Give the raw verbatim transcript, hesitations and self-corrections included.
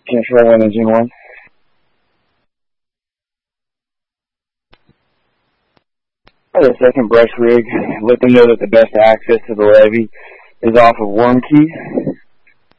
Control one, engine one. The second brush rig, let them know that the best access to the levee is off of Worm Key.